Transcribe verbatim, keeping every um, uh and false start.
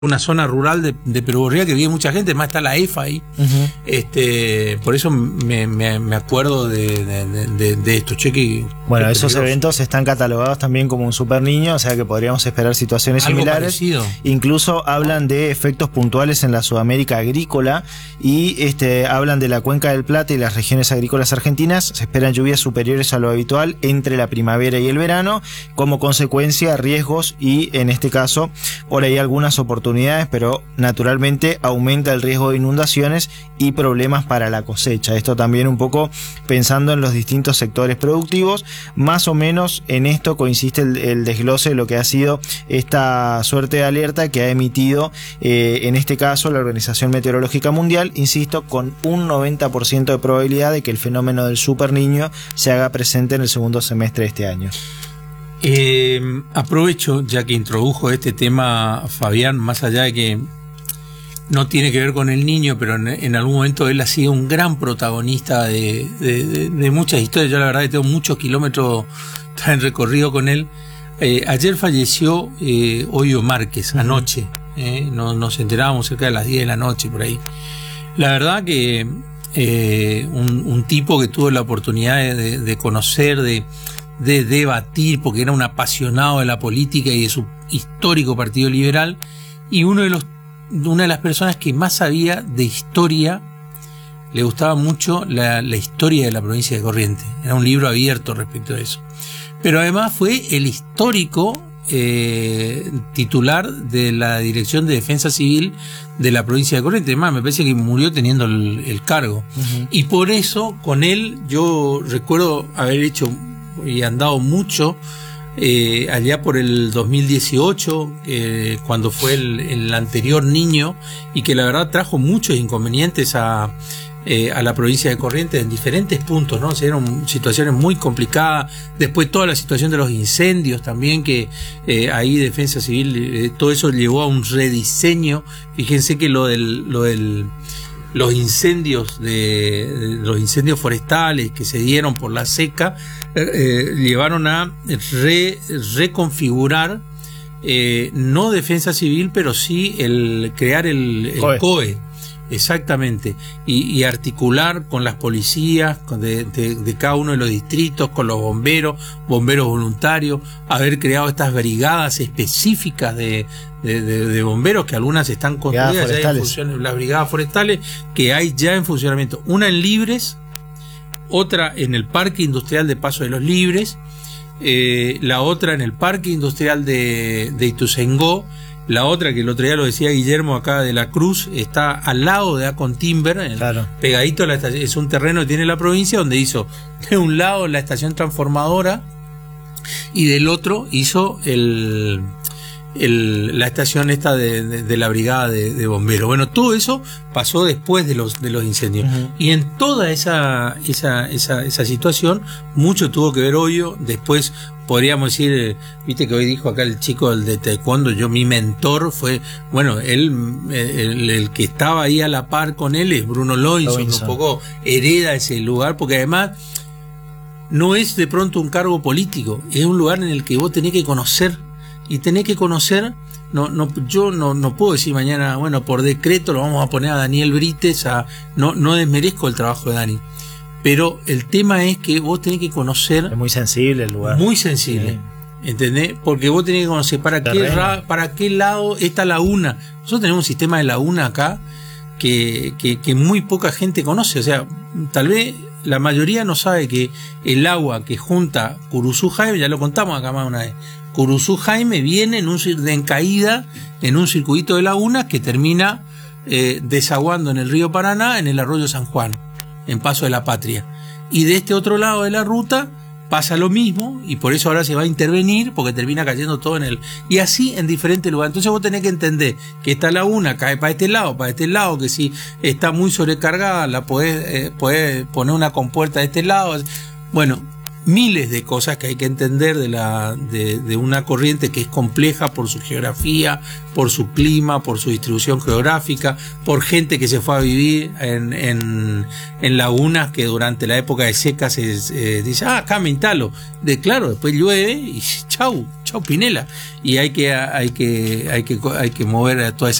una zona rural de, de Perú Borreal que vive mucha gente, además está la E F A ahí. Uh-huh. este, por eso me, me, me acuerdo de, de, de, de esto. Cheque, bueno, esos eventos están catalogados también como un super niño, o sea que podríamos esperar situaciones algo similares. Parecido. Incluso hablan de efectos puntuales en la Sudamérica agrícola y este, hablan de la Cuenca del Plata y las regiones agrícolas argentinas. Se esperan lluvias superiores a lo habitual entre la primavera y el verano, como consecuencia riesgos y en este caso por ahí algunas oportunidades, pero naturalmente aumenta el riesgo de inundaciones y problemas para la cosecha. Esto también un poco pensando en los distintos sectores productivos. Más o menos en esto coincide el, el desglose de lo que ha sido esta suerte de alerta que ha emitido eh, en este caso la Organización Meteorológica Mundial, insisto, con un noventa por ciento de probabilidad de que el fenómeno del Super Niño se haga presente en el segundo semestre de este año. Eh, aprovecho, ya que introdujo este tema Fabián, más allá de que no tiene que ver con el niño, pero en, en algún momento él ha sido un gran protagonista de, de, de, de muchas historias. Yo la verdad que tengo muchos kilómetros en recorrido con él. Eh, ayer falleció eh, Oyo Márquez, anoche. Eh, nos, nos enterábamos cerca de las diez de la noche, por ahí. La verdad que eh, un, un tipo que tuvo la oportunidad de, de conocer, de de debatir, porque era un apasionado de la política y de su histórico Partido Liberal, y uno de los, una de las personas que más sabía de historia. Le gustaba mucho la, la historia de la provincia de Corrientes. Era un libro abierto respecto a eso. Pero además fue el histórico eh, titular de la Dirección de Defensa Civil de la provincia de Corrientes. Además, me parece que murió teniendo el, el cargo. Uh-huh. Y por eso, con él, yo recuerdo haber hecho y andado mucho eh, allá por el dos mil dieciocho, eh, cuando fue el, el anterior niño, y que la verdad trajo muchos inconvenientes a, eh, a la provincia de Corrientes en diferentes puntos, ¿no? Se dieron situaciones muy complicadas. Después toda la situación de los incendios también, que eh, ahí Defensa Civil, eh, todo eso llevó a un rediseño. Fíjense que lo del, lo del los incendios de, de los incendios forestales que se dieron por la seca eh, llevaron a re, reconfigurar eh, no Defensa Civil, pero sí el crear el, el COE. COE. Exactamente, y, y articular con las policías de, de, de cada uno de los distritos, con los bomberos, bomberos voluntarios, haber creado estas brigadas específicas de, de, de, de bomberos, que algunas están construidas ya en función, las brigadas forestales que hay ya en funcionamiento, una en Libres, otra en el Parque Industrial de Paso de los Libres, eh, la otra en el Parque Industrial de, de Ituzaingó. La otra, que el otro día lo decía Guillermo acá de la Cruz, está al lado de Acon Timber, claro, pegadito a la estación. Es un terreno que tiene la provincia, donde hizo de un lado la estación transformadora y del otro hizo el, el, la estación esta de, de, de la brigada de, de bomberos. Bueno, todo eso pasó después de los, de los incendios. Uh-huh. Y en toda esa, esa, esa, esa situación, mucho tuvo que ver Oyo. Después podríamos decir, viste que hoy dijo acá el chico del de taekwondo, yo mi mentor fue, bueno, él, el, el que estaba ahí a la par con él es Bruno Loinson, un poco hereda ese lugar, porque además no es de pronto un cargo político, es un lugar en el que vos tenés que conocer, y tenés que conocer, no, no, yo no, no puedo decir mañana, bueno, por decreto lo vamos a poner a Daniel Brites, a, no, no desmerezco el trabajo de Dani. Pero el tema es que vos tenés que conocer... Es muy sensible el lugar. Muy sensible, sí. ¿Entendés? Porque vos tenés que conocer para qué, ra, para qué lado esta laguna. Nosotros tenemos un sistema de laguna acá que, que, que muy poca gente conoce. O sea, tal vez la mayoría no sabe que el agua que junta Curuzú Jaime, ya lo contamos acá más una vez, Curuzú Jaime viene en un de en caída en un circuito de lagunas que termina eh, desaguando en el río Paraná, en el arroyo San Juan, en Paso de la Patria. Y de este otro lado de la ruta pasa lo mismo, y por eso ahora se va a intervenir, porque termina cayendo todo en el... Y así en diferentes lugares. Entonces vos tenés que entender que esta laguna cae para este lado, para este lado, que si está muy sobrecargada la podés, eh, podés poner una compuerta de este lado. Bueno, miles de cosas que hay que entender de, la, de, de una corriente que es compleja por su geografía, por su clima, por su distribución geográfica, por gente que se fue a vivir en, en, en lagunas que durante la época de seca se eh, dice, ah, acá me instalo. De claro, después llueve y chau, chau. chau Pinela, y hay que hay que hay que hay que mover a toda esa